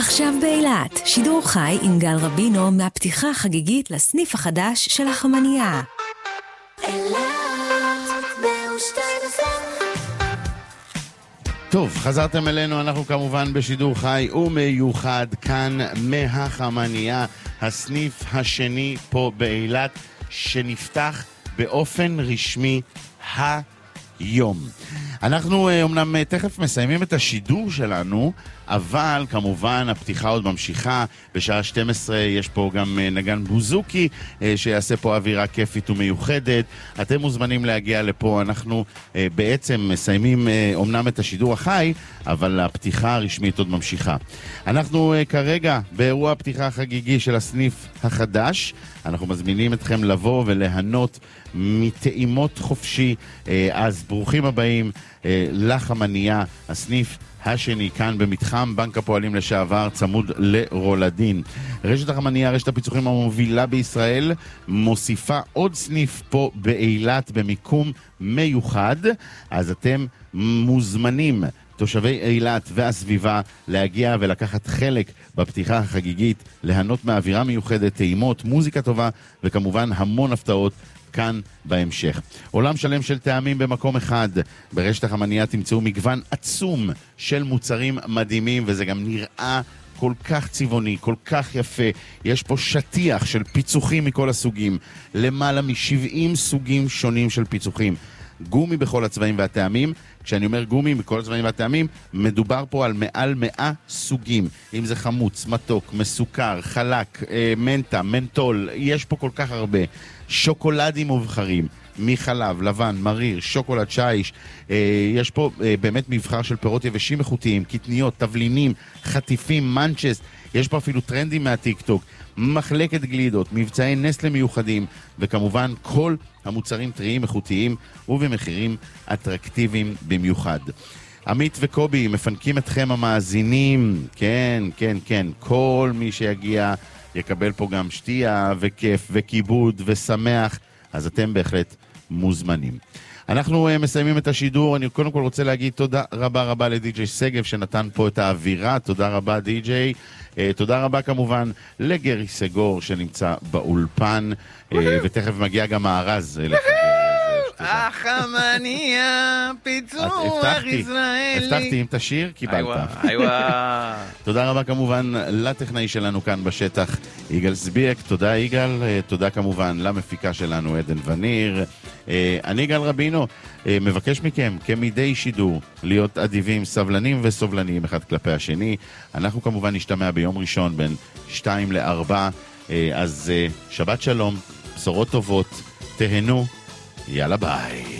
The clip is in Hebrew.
עכשיו באילת, שידור חי עם גל רבינו מהפתיחה החגיגית לסניף החדש של החמניה. טוב, חזרתם אלינו, אנחנו כמובן בשידור חי ומיוחד כאן מהחמניה, הסניף השני פה באילת שנפתח באופן רשמי היום. אנחנו אומנם תכף מסיימים את השידור שלנו, אבל כמובן הפתיחה עוד ממשיכה. בשעה 12 יש פה גם נגן בוזוקי שיעשה פה אווירה כיפית ומיוחדת. אתם מוזמנים להגיע לפה. אנחנו בעצם מסיימים אומנם את השידור החי, אבל הפתיחה הרשמית עוד ממשיכה. אנחנו כרגע באירוע הפתיחה החגיגי של הסניף החדש. אנחנו מזמינים אתכם לבוא ולהנות מטעימות חופשי. אז ברוכים הבאים לחמניה, הסניף השני כאן במתחם בנק הפועלים לשעבר, צמוד לרולדין. רשת החמניה, רשת הפיצוחים המובילה בישראל, מוסיפה עוד סניף פה באילת במיקום מיוחד. אז אתם מוזמנים, תושבי אילת והסביבה, להגיע ולקחת חלק בפתיחה החגיגית, ליהנות מהאווירה מיוחדת, טעימות, מוזיקה טובה וכמובן המון הפתעות כאן בהמשך. עולם שלם של טעמים במקום אחד. ברשת החמניה תמצאו מגוון עצום של מוצרים מדהימים, וזה גם נראה כל כך צבעוני, כל כך יפה. יש פה שטיח של פיצוחים מכל הסוגים, למעלה מ70 סוגים שונים של פיצוחים. גומי בכל הצבעים והטעמים. כשאני אומר גומי בכל הצבעים והטעמים, מדובר פה על מעל 100 סוגים. אם זה חמוץ, מתוק, מסוכר, חלק, מנטה, מנטול, יש פה כל כך הרבה. שוקולדים מובחרים, מחלב, לבן, מריר, שוקולד שיש. יש פה באמת מבחר של פירות יבשים איכותיים, קטניות, תבלינים, חטיפים, מנצ'ס. יש פה אפילו טרנדים מהטיק-טוק, מחלקת גלידות, מבצעי נסטלה מיוחדים, וכמובן כל המוצרים טריים איכותיים ובמחירים אטרקטיביים במיוחד. עמית וקובי מפנקים אתכם המאזינים, כן, כן, כן, כל מי שיגיע יקבל פה גם שתייה וכיף וכיבוד ושמח, אז אתם בהחלט מוזמנים. אנחנו מסיימים את השידור. אני קודם כל רוצה להגיד תודה רבה רבה לדי.ג'יי סגב שנתן פה את האווירה. תודה רבה די.ג'יי. תודה רבה כמובן לגרי סגור שנמצא באולפן, ותכף מגיע גם הארז החמניה, פיצוח ישראלי. הבטחתי, אם תשיר, קיבלת. תודה רבה כמובן לטכנאי שלנו כאן בשטח, יגאל סביק. תודה יגאל. תודה כמובן למפיקה שלנו עדן וניר. אני גל רבינו, מבקש מכם כמדי שידור להיות אדיבים, סבלנים וסובלניים אחד כלפי השני. אנחנו כמובן נשתמע ביום ראשון בין 2 ל-4. אז שבת שלום, בשורות טובות, תהנו, יאללה ביי.